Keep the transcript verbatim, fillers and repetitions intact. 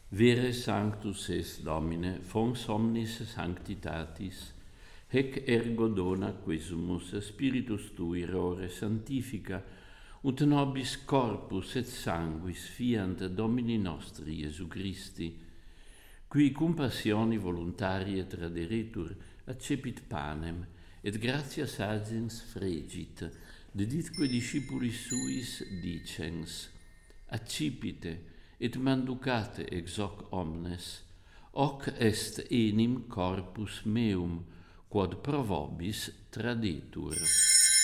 Vere sanctus es Domine, fons omnis sanctitatis, hec ergo dona quesumus spiritus tui rore sanctifica, ut nobis corpus et sanguis fiant Domini nostri Iesu Christi, qui cum passioni voluntarie traderetur, accepit panem, et gratias agens fregit, deditque discipulis suis dicens, accipite, et manducate ex hoc omnes, hoc est enim corpus meum, quod pro vobis tradetur.